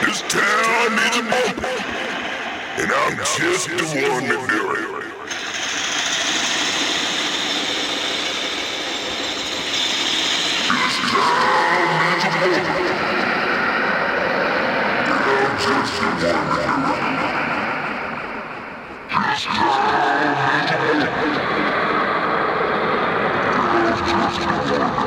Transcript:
This town needs a bumper, and I'm just the one to do it. This town needs a bumper, and I'm just the one to do it. This town needs a bumper, and I'm just the one to do it.